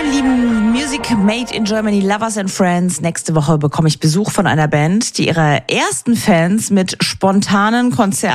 meine lieben Music Made in Germany Lovers and Friends, nächste Woche bekomme ich Besuch von einer Band, die ihre ersten Fans mit spontanen Konzerten